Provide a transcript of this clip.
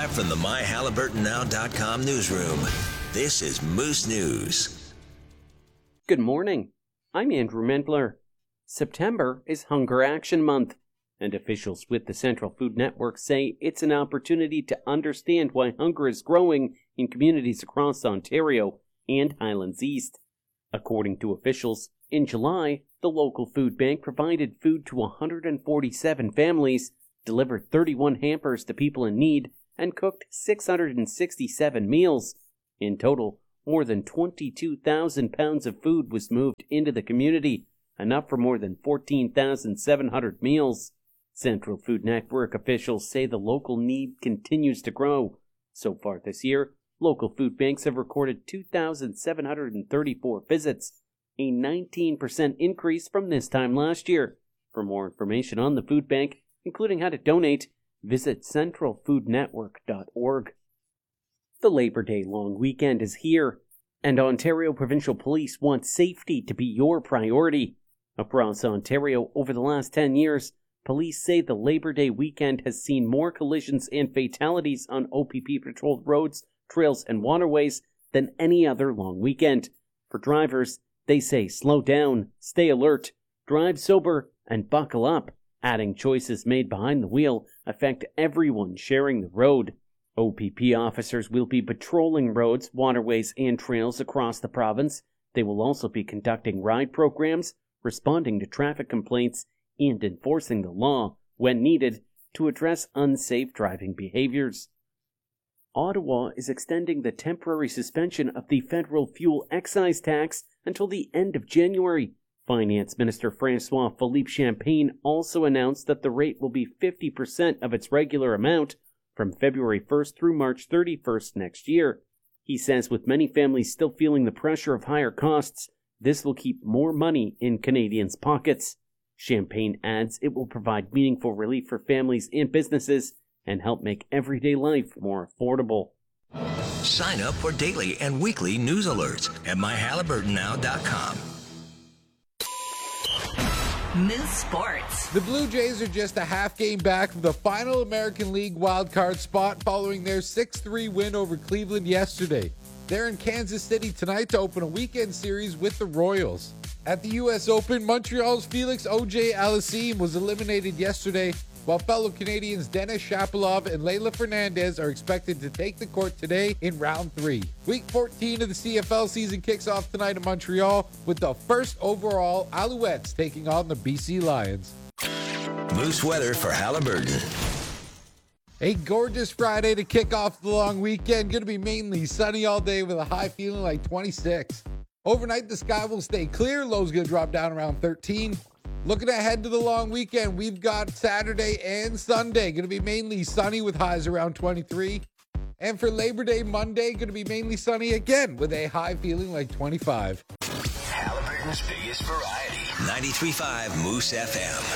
Live from the MyHaliburtonNow.com newsroom, this is Moose News. Good morning. I'm Andrew Mendler. September is Hunger Action Month, and officials with the Central Food Network say it's an opportunity to understand why hunger is growing in communities across Ontario and Highlands East. According to officials, in July, the local food bank provided food to 147 families, delivered 31 hampers to people in need, and cooked 667 meals. In total, more than 22,000 pounds of food was moved into the community, enough for more than 14,700 meals. Central Food Network officials say the local need continues to grow. So far this year, local food banks have recorded 2,734 visits, a 19% increase from this time last year. For more information on the food bank, including how to donate, visit centralfoodnetwork.org. The Labor Day long weekend is here, and Ontario Provincial Police want safety to be your priority. Across Ontario over the last 10 years, police say the Labor Day weekend has seen more collisions and fatalities on OPP-patrolled roads, trails, and waterways than any other long weekend. For drivers, they say slow down, stay alert, drive sober, and buckle up, adding choices made behind the wheel affect everyone sharing the road. OPP officers will be patrolling roads, waterways, and trails across the province. They will also be conducting ride programs, responding to traffic complaints, and enforcing the law, when needed, to address unsafe driving behaviors. Ottawa is extending the temporary suspension of the federal fuel excise tax until the end of January. Finance Minister François-Philippe Champagne also announced that the rate will be 50% of its regular amount from February 1st through March 31st next year. He says with many families still feeling the pressure of higher costs, this will keep more money in Canadians' pockets. Champagne adds it will provide meaningful relief for families and businesses and help make everyday life more affordable. Sign up for daily and weekly news alerts at MyHaliburtonNow.com. Moose Sports. The Blue Jays are just a half game back from the final American League wildcard spot following their 6-3 win over Cleveland yesterday. They're in Kansas City tonight to open a weekend series with the Royals. At the U.S. Open, Montreal's Felix Auger-Aliassime was eliminated yesterday, while fellow Canadians Denis Shapovalov and Leylah Fernandez are expected to take the court today in round 3. Week 14 of the CFL season kicks off tonight in Montreal with the first overall Alouettes taking on the BC Lions. Moose weather for Haliburton. A gorgeous Friday to kick off the long weekend. Going to be mainly sunny all day with a high feeling like 26. Overnight, the sky will stay clear. Low's going to drop down around 13. Looking ahead to the long weekend, we've got Saturday and Sunday. Going to be mainly sunny with highs around 23. And for Labor Day Monday, going to be mainly sunny again with a high feeling like 25. Haliburton's biggest variety. 93.5 Moose FM.